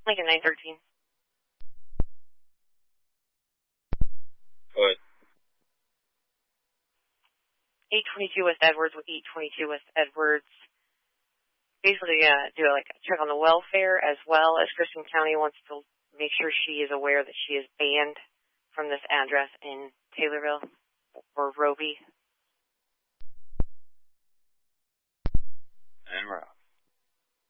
Lincoln 913. Go ahead. 822 West Edwards with 822 West Edwards. Basically, do a check on the welfare as well as Christian County wants to make sure she is aware that she is banned from this address in Taylorville or Roby. And we're out.